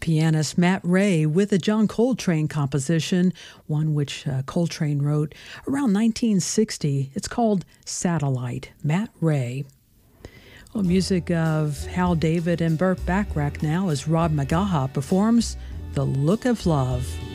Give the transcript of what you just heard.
Pianist Matt Ray with a John Coltrane composition, one which Coltrane wrote around 1960. It's called Satellite. Matt Ray. Well, music of Hal David and Burt Bacharach now as Rod McGaha performs The Look of Love.